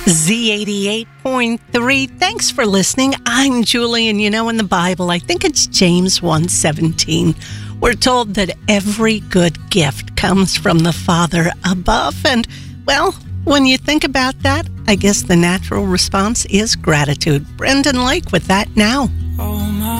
Z88.3. Thanks for listening. I'm Julie, and in the Bible, I think it's James 1:17. We're told that every good gift comes from the Father above. And, well, when you think about that, I guess the natural response is gratitude. Brendan Lake with that now. Oh,